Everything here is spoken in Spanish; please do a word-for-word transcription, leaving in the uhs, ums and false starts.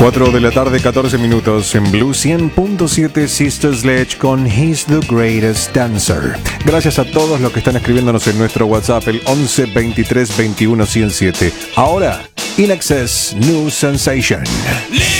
cuatro de la tarde, catorce minutos en Blue cien punto siete, Sister Sledge con He's the Greatest Dancer. Gracias a todos los que están escribiéndonos en nuestro WhatsApp, el once veintitrés veintiuno cien siete. Ahora, In Excess, New Sensation.